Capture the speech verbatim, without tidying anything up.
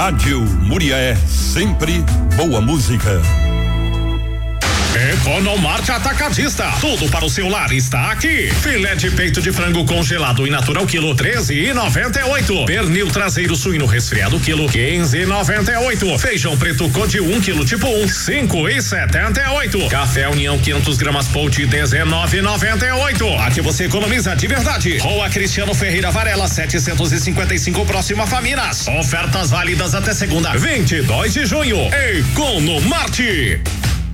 Rádio Murié, sempre boa música. Economarte Atacadista, tudo para o seu lar está aqui. Filé de peito de frango congelado e natural quilo treze e noventa e oito. Pernil traseiro suíno resfriado quilo quinze e noventa e oito. Feijão preto Code um quilo tipo um cinco e setenta e oito. Café União quinhentos gramas Pote dezenove e noventa e oito. Aqui você economiza de verdade. Rua Cristiano Ferreira Varela setecentos e cinquenta e cinco, próxima a Faminas. Ofertas válidas até segunda, vinte e dois de junho. Economarte.